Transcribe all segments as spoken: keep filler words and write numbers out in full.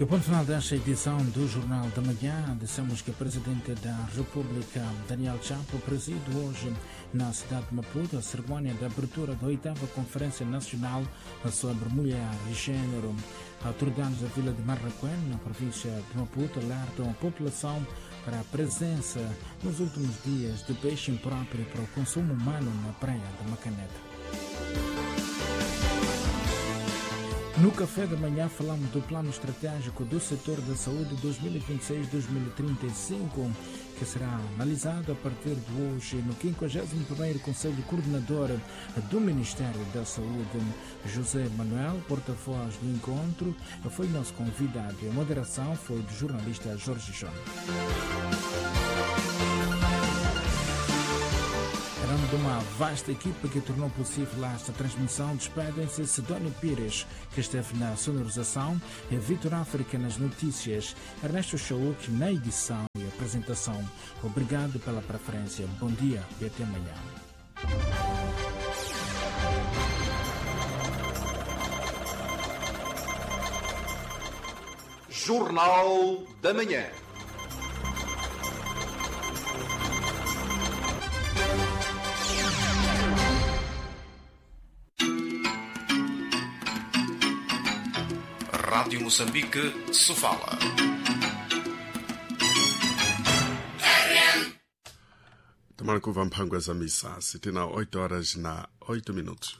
E ponto final desta edição do Jornal da Manhã, dissemos que o Presidente da República, Daniel Chapo, preside hoje na cidade de Maputo a cerimónia de abertura da oitava Conferência Nacional sobre Mulher e Gênero. Autoridades da Vila de Marraquém, na província de Maputo, alertam a população para a presença nos últimos dias de peixe impróprio para o consumo humano na praia de Macaneta. No café da manhã falamos do plano estratégico do setor da saúde dois mil e vinte e seis a dois mil e trinta e cinco, que será analisado a partir de hoje no quinquagésimo primeiro Conselho Coordenador do Ministério da Saúde. José Manuel, porta-voz do encontro, foi nosso convidado e a moderação foi do jornalista Jorge João. De uma vasta equipa que tornou possível esta transmissão, despedem-se Sidónio Pires, que esteve na sonorização, e Vitor África nas notícias, Ernesto Chauk na edição e apresentação. Obrigado pela preferência, bom dia e até amanhã. Jornal da Manhã. Rádio Moçambique, Sofala. Tamarikuva mpango za misasi tena oito horas na oito minutos.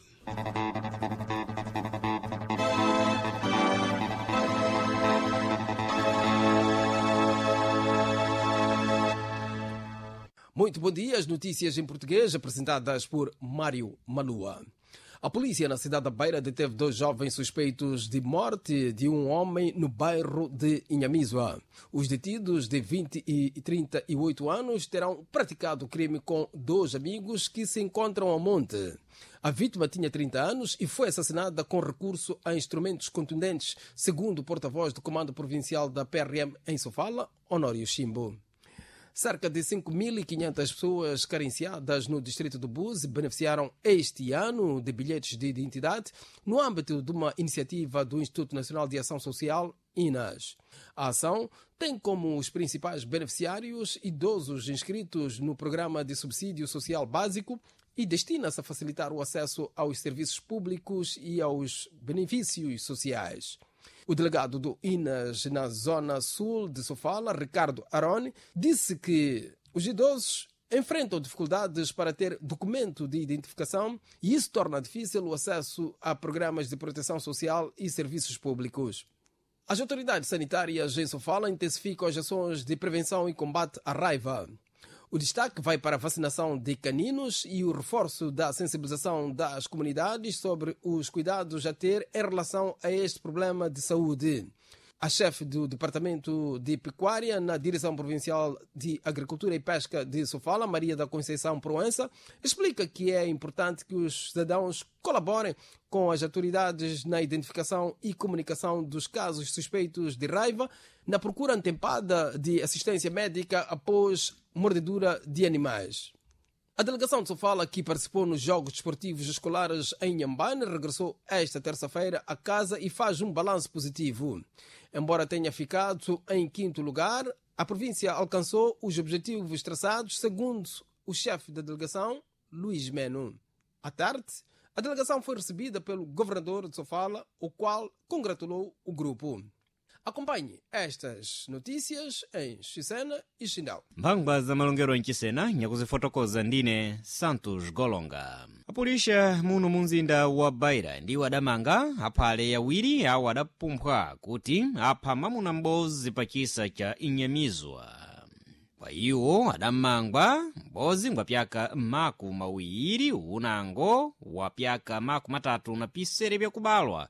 Muito bom dia, as notícias em português apresentadas por Mário Malua. A polícia na cidade da Beira deteve dois jovens suspeitos de morte de um homem no bairro de Inhamizua. Os detidos de vinte e trinta e oito anos terão praticado o crime com dois amigos que se encontram ao monte. A vítima tinha trinta anos e foi assassinada com recurso a instrumentos contundentes, segundo o porta-voz do Comando Provincial da P R M em Sofala, Honório Chimbo. Cerca de cinco mil e quinhentas pessoas carenciadas no distrito do Buzi beneficiaram este ano de bilhetes de identidade no âmbito de uma iniciativa do Instituto Nacional de Ação Social, I N A S. A ação tem como os principais beneficiários idosos inscritos no Programa de Subsídio Social Básico e destina-se a facilitar o acesso aos serviços públicos e aos benefícios sociais. O delegado do I N A S na zona sul de Sofala, Ricardo Aroni, disse que os idosos enfrentam dificuldades para ter documento de identificação e isso torna difícil o acesso a programas de proteção social e serviços públicos. As autoridades sanitárias em Sofala intensificam as ações de prevenção e combate à raiva. O destaque vai para a vacinação de caninos e o reforço da sensibilização das comunidades sobre os cuidados a ter em relação a este problema de saúde. A chefe do Departamento de Pecuária na Direção Provincial de Agricultura e Pesca de Sofala, Maria da Conceição Proença, explica que é importante que os cidadãos colaborem com as autoridades na identificação e comunicação dos casos suspeitos de raiva, na procura antempada de assistência médica após mordedura de animais. A delegação de Sofala, que participou nos Jogos Desportivos Escolares em Nhambane, regressou esta terça-feira a casa e faz um balanço positivo. Embora tenha ficado em quinto lugar, a província alcançou os objetivos traçados, segundo o chefe da delegação, Luís Meno. À tarde, a delegação foi recebida pelo governador de Sofala, o qual congratulou o grupo. Acompanhe estas notícias em Xisena e Xindau. Mphangwa za malongero ncisena nyakuzifotokoza ndine Santos Golonga. Apulisha muno munzinda wa Beira ndiwo adamanga aphale yawiri awo adapumphwa kuti apha mamuna m'bodzi pa chisa cha Inhamizwa. Kwa iwo adamangwa m'bodzi ngwa pyaka maku mawiri unango wa pyaka maku matatu na pisere byakubalwa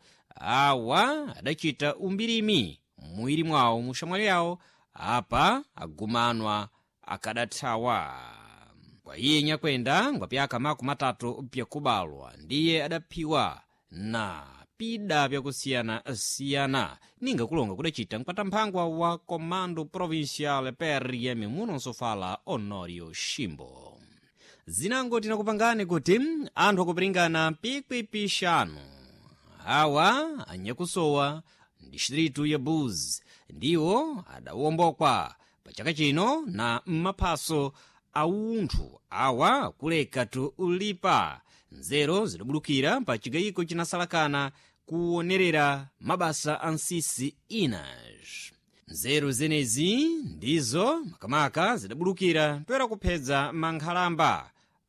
awa adachita umbirimi mwiri mwawo mushamwali yawo apa agumanwa akadathawa. Kwa iye nyakwenda ngwa pyaka maku matatu byakubalwa ndiye adaphiwa na pida byakusiyana-siyana ninga kulonga kudachita mpata mphangwa wa Comando Provincial P R M muno Sofala, Honório Chimbo. Zinango tinakupangani kuti anthu akupiringana pikwi pixanu awa anyakusowa distritu ya Buzi ndiwo adawombokwa pa chaka chino na m'maphaso a unthu awa kuleka tulipa nzero zidabulukira pa chigayiko chinasalakana kuonerera mabasa a nsisi inas. Nzeru zenezi ndizo makamaka zidabulukira toera kuphedza mankhalamba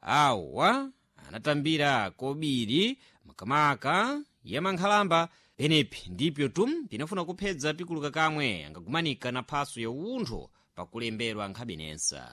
awa anatambira kobiri makamaka ya mankhalamba penepi ndipyo tum pinafuna kuphedza pikuluka kamwe angagumanika na phaso ya unthu pakulemberwa nkhabinensa.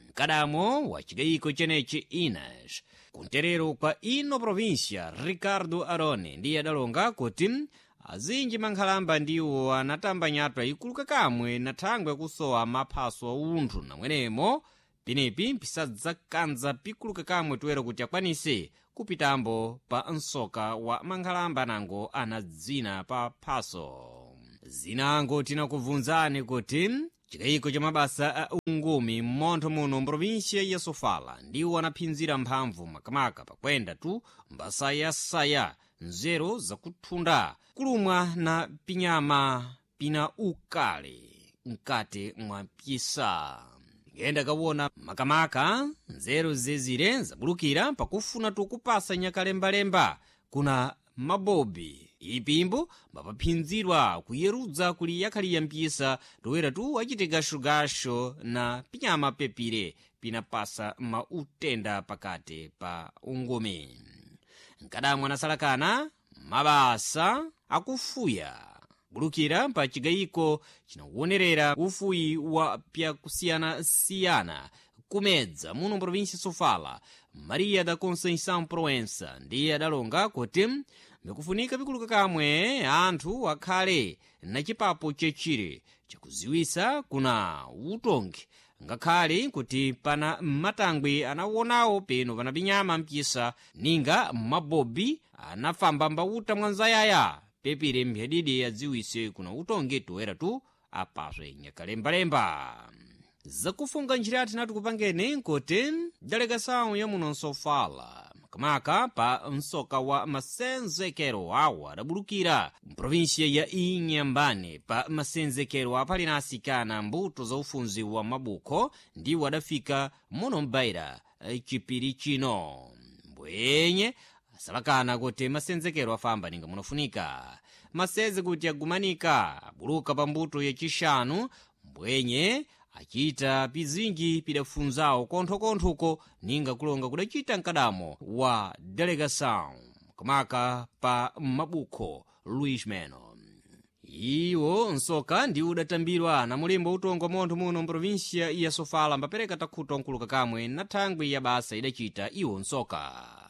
Kadamo wa chigayiko chenechi inas kunterero kwa ino provincia Ricardo Arone ndiye adalonga kuti azinji mankhalamba ndiwo anatambanyatwa ikuluka kamwe na thangwe kusowa maphaso a unthu namwenemo penepi mpisadzakanza pikuluka kamwe toera kuti akwanise kupitambo pa nsoka wa mankhalamba nango anadzina pa phaso. Zinango tinakuvunzani kuti chigayiko cha mabasa a ungumi m'montho muno mprovinsia ya Sofala ndiwo anaphinzira mphamvu makamaka pakwenda tu mbasayasaya nzero zakuthunda kulumwa na pinyama pina ukale mkati mwa pyesa. Ngenda kawona makamaka nzero zezire zabulukira pakufuna tukupasa nyakalembalemba kuna mabobi ipimbo mapaphinzirwa kuyerudza kuli yakhaliya mpisa toera tu achitegashogasho na pinyama pepire pinapasa mautenda pakati pa ungumi. Nkadamwe anasalakana mabasa akufuya bulukira pa chigayiko chinakuonerera ufuyi wa pyakusiyana-siyana kumedza muno província Sofala. Maria da Conceição Proença ndiye adalonga kuti mikufunika pikuluka kamwe anthu akhale na chipapo chechire chakuziwisa kuna utongi ngakhale kuti pana matangwe anawonawo peno pana pinyama mpisa ninga mabobi anafamba mbauta mwanzayaya pepire mphedidi adziwise kuna utongi toera tu apaswe nyakalembalemba. Zakufunga njira atinati kupangeni kuti delegação ya muno Sofala makamaka pa nsoka wa masenzekero awa adabulukira mprovinsia ya Inhambane pa masenzekero apalina asikana mbuto za ufunzi wa mabuko ndiwo adafika muno mbaira chipiri chino mbwenye asalakana kuti masenzekero afamba ninga munofunika maseze kuti agumanika abuluka pa mbuto ya chishanu mbwenye achita pizingi pidafunzawo kontho-konthuko ninga kulonga kudachita mkadamo wa delegação kamaka pa mabuko Luís Meno. Iwo nsoka ndi udatambirwa na mulimbo utongo montho muno mprovinsia ya Sofala mbapereka takhuto nkuluka kamwe na thangwi ya basa idachita iwo nsoka.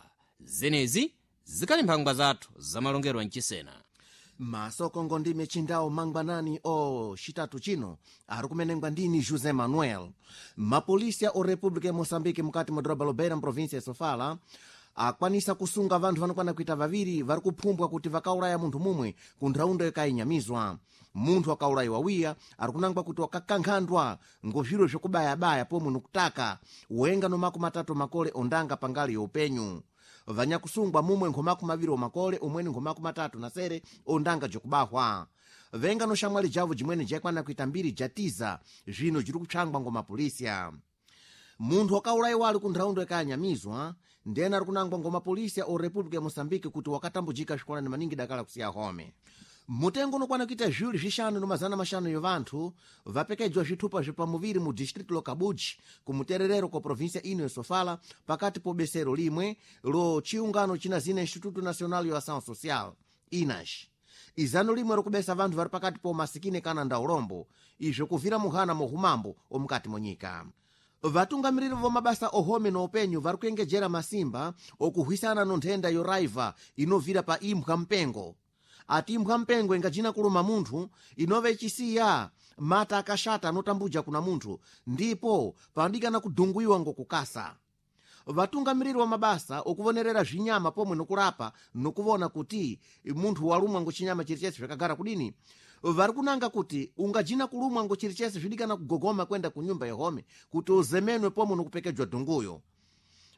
Zenezi zikali mphangwa zathu za malongero mchisena. Masoko ngondime chindawo mangwanani o chitatu chino ari kumenengwa ndini José Manuel. Mapolisia o República ya Moçambique mukati mwa doroba Lobeira mprovinsia ya Sofala akwanisa kusunga vanthu vanokwana kuita vaviri vari kuphumbwa kuti vakaulaya munthu mumwe ku nthawunda yakayinyamizwa. Munthu akaulayiwa wiya ari kunangwa kuti wakakankhantwa ngozviro zvokubayabaya pomwe nokutaka wenga nomako matatu makole ondanga pangali youpenyu. Vanyakusungwa mumwe nkhomako maviri omakole umweni nkhomako matatu na sere ondanga jokubahwa. Venga no shamwali javo jimwene jakwana kuita mbiri jatiza zvino jiri kutsvangwa ngomapolisia. Munthu wakaulayiwa ali ku nthawunda yakanyamizwa ndena ari kunangwa ngomapolisia o República ya Moçambique kuti wakatambujika zvikolani maningi dakala kusiya home. Mutengo unokwana kuita zviwiri zvishanu nomazana mashanu yovantu vapekedzwa zvithupa zvepamuviri mu distrito lokabuji kumutererero kwa província ino ya Sofala pakati po besero limwe lo chiungano china zina Instituto Nacional ya Ação Social inas. Izano limwe rokubesa vanthu vari pakati po masikine kana ndaulombo izvo kuvira muhana mohumambo omukati monyika. Vatungamiriri vomabasa ohome no upenyu vari kuengejera masimba okuhwisana no nthenda yoraiva inovira pa imbwa mpengo. Ati imbwa mpengo ingajina kuluma munthu inove ichisiya mata akashata anotambuja kuna munthu ndipo pandikana kudhungwiwa ngokukasa. Vatungamiriri wa mabasa okuvonerera zvinyama pomwe nokurapa nokuvona kuti munthu walumwa ngochinyama chirichese zvakagara kudini vari kunanga kuti ungajina kulumwa ngochirichese zvidikana kugogoma kwenda kunyumba yehome kuti uzemenwe pomwe nokupekedzwa dhunguyo.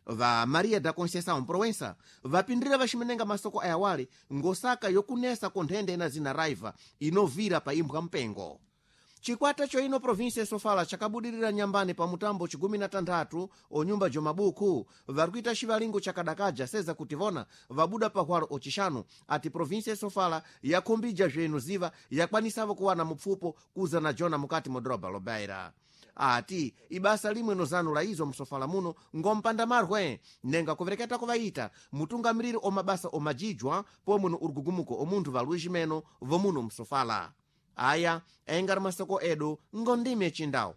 va maria da conceição proença vapindrira vaximenenga masoko ayawale ngosaka yokunesa konthende ena zina raiva inovira pa imbwa mpengo. Chikwata choino provinsia Sofala chakabudirira nyambani pa mutambo chigumi na tanthatu onyumba jomabuku varikuita xivalingo chakadakaja seza kuti vona vabuda pa hwalo ochixanu ati provinsia Sofala yakhumbija bzenu ziva yakwanisavo kuwana mupfupo kuza na jona mukati modroba lobaira. Ati ibasa limwe nozanu la izo msofala muno ngompanda marwe nenga kuvereketa kuvaita mutungamiriri omabasa omajijwa pomuno urugugumuko omunthu valuijimeno vomuno msofala. Aya engara masoko edu ngondime chindau.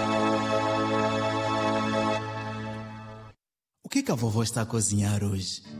O que que a vovó está a cozinhar hoje?